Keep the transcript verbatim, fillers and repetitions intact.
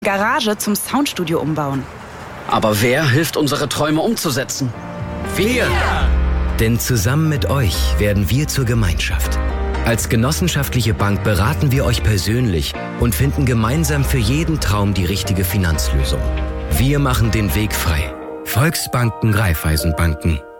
Garage zum Soundstudio umbauen. Aber wer hilft, unsere Träume umzusetzen? Wir! Denn zusammen mit euch werden wir zur Gemeinschaft. Als genossenschaftliche Bank beraten wir euch persönlich und finden gemeinsam für jeden Traum die richtige Finanzlösung. Wir machen den Weg frei. Volksbanken, Raiffeisenbanken.